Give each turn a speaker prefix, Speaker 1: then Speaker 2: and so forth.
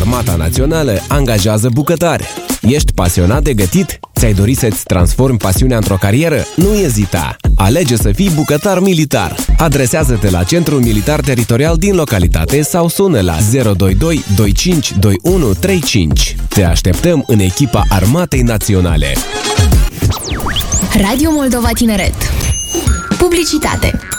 Speaker 1: Armata Națională angajează bucătari. Ești pasionat de gătit? Ți-ai dorit să-ți transformi pasiunea într-o carieră? Nu ezita! Alege să fii bucătar militar. Adresează-te la Centrul Militar Teritorial din localitate sau sună la 022 25 21 35. Te așteptăm în echipa Armatei Naționale.
Speaker 2: Radio Moldova Tineret. Publicitate.